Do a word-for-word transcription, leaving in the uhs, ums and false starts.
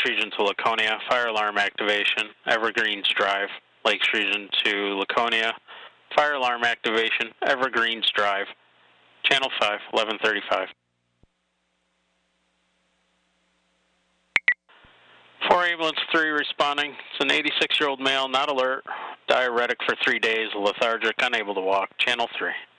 Region to Laconia, fire alarm activation, Evergreens Drive. Lakes Region to Laconia, fire alarm activation, Evergreens Drive. Channel five, eleven thirty-five. four Ambulance three responding. It's an eighty-six-year-old male, not alert, diuretic for three days, lethargic, unable to walk. Channel three.